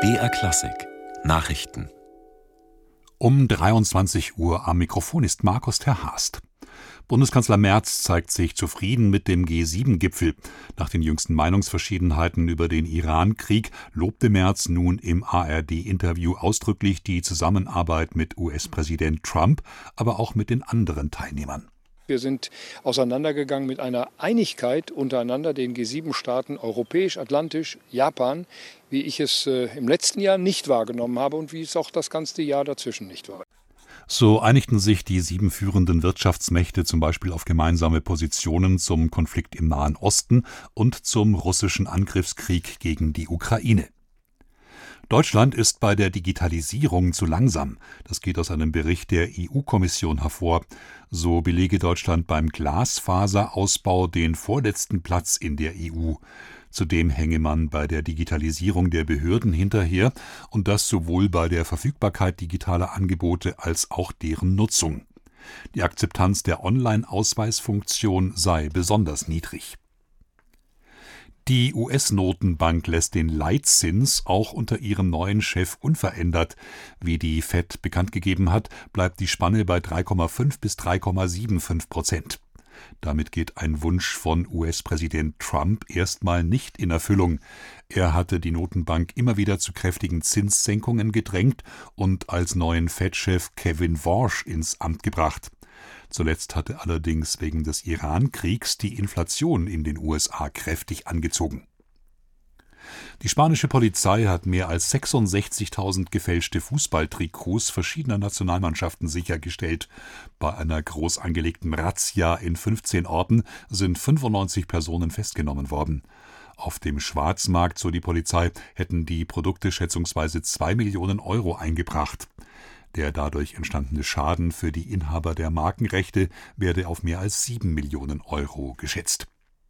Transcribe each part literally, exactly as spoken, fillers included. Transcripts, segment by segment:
B R Klassik Nachrichten. Um dreiundzwanzig Uhr am Mikrofon ist Markus ter Haast. Bundeskanzler Merz zeigt sich zufrieden mit dem G sieben Gipfel. Nach den jüngsten Meinungsverschiedenheiten über den Iran-Krieg lobte Merz nun im A R D-Interview ausdrücklich die Zusammenarbeit mit U S-Präsident Trump, aber auch mit den anderen Teilnehmern. Wir sind auseinandergegangen mit einer Einigkeit untereinander, den G sieben Staaten, europäisch, atlantisch, Japan, wie ich es äh, im letzten Jahr nicht wahrgenommen habe und wie es auch das ganze Jahr dazwischen nicht war. So einigten sich die sieben führenden Wirtschaftsmächte zum Beispiel auf gemeinsame Positionen zum Konflikt im Nahen Osten und zum russischen Angriffskrieg gegen die Ukraine. Deutschland ist bei der Digitalisierung zu langsam. Das geht aus einem Bericht der E U-Kommission hervor. So belege Deutschland beim Glasfaserausbau den vorletzten Platz in der E U. Zudem hänge man bei der Digitalisierung der Behörden hinterher, und das sowohl bei der Verfügbarkeit digitaler Angebote als auch deren Nutzung. Die Akzeptanz der Online-Ausweisfunktion sei besonders niedrig. Die U S-Notenbank lässt den Leitzins auch unter ihrem neuen Chef unverändert. Wie die Fed bekannt gegeben hat, bleibt die Spanne bei drei Komma fünf bis drei Komma fünfundsiebzig Prozent. Damit geht ein Wunsch von U S-Präsident Trump erstmal nicht in Erfüllung. Er hatte die Notenbank immer wieder zu kräftigen Zinssenkungen gedrängt und als neuen Fed-Chef Kevin Warsh ins Amt gebracht. Zuletzt hatte allerdings wegen des Iran-Kriegs die Inflation in den U S A kräftig angezogen. Die spanische Polizei hat mehr als sechsundsechzigtausend gefälschte Fußballtrikots verschiedener Nationalmannschaften sichergestellt. Bei einer groß angelegten Razzia in fünfzehn Orten sind fünfundneunzig Personen festgenommen worden. Auf dem Schwarzmarkt, so die Polizei, hätten die Produkte schätzungsweise zwei Millionen Euro eingebracht. Der dadurch entstandene Schaden für die Inhaber der Markenrechte werde auf mehr als sieben Millionen Euro geschätzt.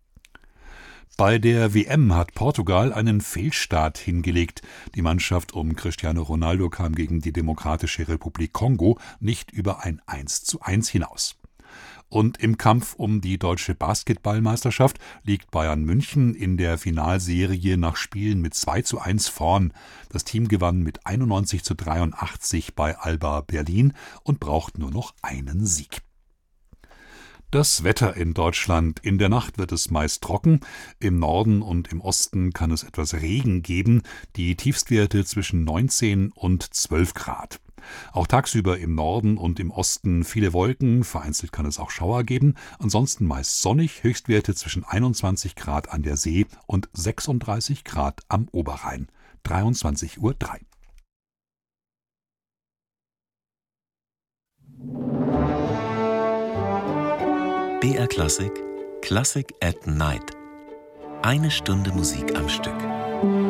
Bei der W M hat Portugal einen Fehlstart hingelegt. Die Mannschaft um Cristiano Ronaldo kam gegen die Demokratische Republik Kongo nicht über ein eins zu eins hinaus. Und im Kampf um die deutsche Basketballmeisterschaft liegt Bayern München in der Finalserie nach Spielen mit zwei zu eins vorn. Das Team gewann mit einundneunzig zu dreiundachtzig bei Alba Berlin und braucht nur noch einen Sieg. Das Wetter in Deutschland. In der Nacht wird es meist trocken. Im Norden und im Osten kann es etwas Regen geben. Die Tiefstwerte zwischen neunzehn und zwölf Grad. Auch tagsüber im Norden und im Osten viele Wolken, vereinzelt kann es auch Schauer geben, ansonsten meist sonnig, Höchstwerte zwischen einundzwanzig Grad an der See und sechsunddreißig Grad am Oberrhein. dreiundzwanzig Uhr drei. B R Klassik Klassik at Night. Eine Stunde Musik am Stück.